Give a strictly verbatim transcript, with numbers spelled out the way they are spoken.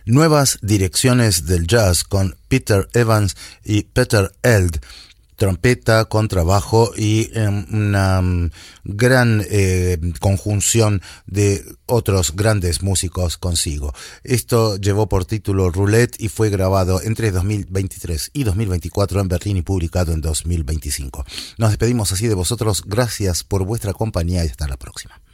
Nuevas direcciones del jazz con Peter Evans y Peter Eld, trompeta, contrabajo y eh, una um, gran eh, conjunción de otros grandes músicos consigo. Esto llevó por título Roulette y fue grabado entre dos mil veintitrés y dos mil veinticuatro en Berlín y publicado en dos mil veinticinco. Nos despedimos así de vosotros, gracias por vuestra compañía y hasta la próxima.